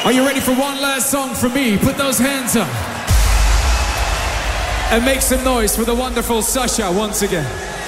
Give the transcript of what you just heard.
Are you ready for one last song from me? Put those hands up. And make some noise for the wonderful Sasha once again.